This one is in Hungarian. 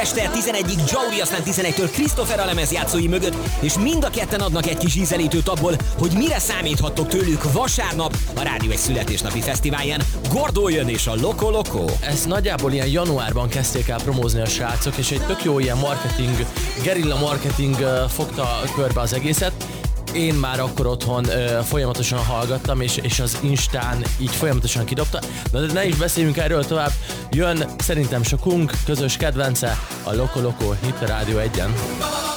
Este 11-ig Jauri, aztán 11-től Christopher a lemezjátszói mögött, és mind a ketten adnak egy kis ízelítőt abból, hogy mire számíthattok tőlük vasárnap a Rádió egy születésnapi fesztiválján. Gordó jön és a Loco Loco. Ezt nagyjából ilyen januárban kezdték el promózni a srácok, és egy tök jó ilyen marketing, gerilla marketing fogta körbe az egészet. Én már akkor otthon folyamatosan hallgattam, és az Instán így folyamatosan kidobta. De ne is beszéljünk erről tovább. Jön szerintem sokunk közös kedvence, a Loco Loco itt a Rádió 1-en.